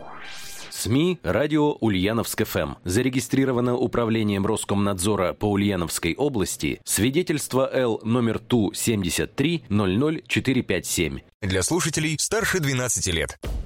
СМИ «Радио Ульяновск-ФМ». Зарегистрировано Управлением Роскомнадзора по Ульяновской области свидетельство Л номер ТУ 73 00457. Для слушателей старше 12 лет.